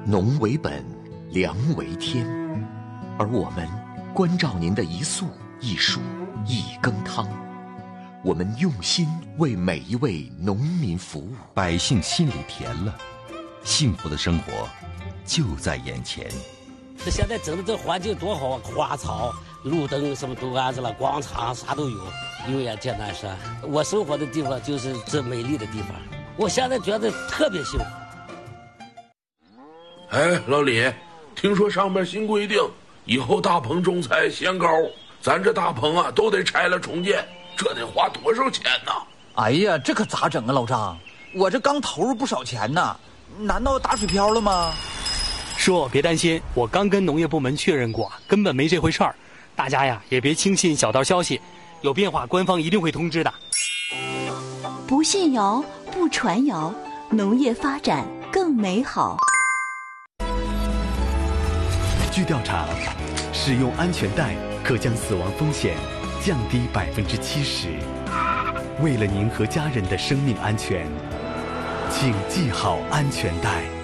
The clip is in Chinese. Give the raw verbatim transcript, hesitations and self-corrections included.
农为本，粮为天，而我们关照您的一粟一蔬一羹汤，我们用心为每一位农民服务， 百姓心里甜了，幸福的生活就在眼前。 这现在整的这环境多好啊，花草、路灯什么都安置了，广场啥都有。有眼见南山，我生活的地方就是这美丽的地方，我现在觉得特别幸福。 哎，老李，听说上面新规定，以后大棚种菜限高，咱这大棚啊都得拆了重建，这得花多少钱呢？ 哎呀，这可咋整啊，老张？我这刚投入不少钱呢，难道打水漂了吗？ 叔，别担心，我刚跟农业部门确认过，根本没这回事儿。大家呀，也别轻信小道消息，有变化官方一定会通知的。 不信谣，不传谣，农业发展更美好。 据调查，使用安全带可将死亡风险降低百分之七十。为了您和家人的生命安全，请系好安全带。